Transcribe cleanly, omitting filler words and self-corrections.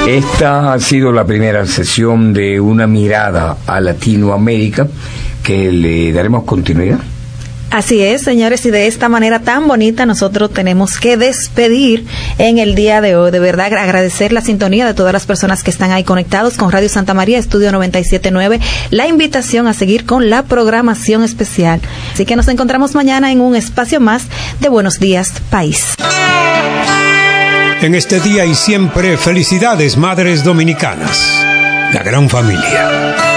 Esta ha sido la primera sesión de una mirada a Latinoamérica que le daremos continuidad. Así es, señores, y de esta manera tan bonita nosotros tenemos que despedir en el día de hoy. De verdad, agradecer la sintonía de todas las personas que están ahí conectados con Radio Santa María, Estudio 97.9, la invitación a seguir con la programación especial. Así que nos encontramos mañana en un espacio más de Buenos Días, País. En este día y siempre, felicidades, madres dominicanas, la gran familia.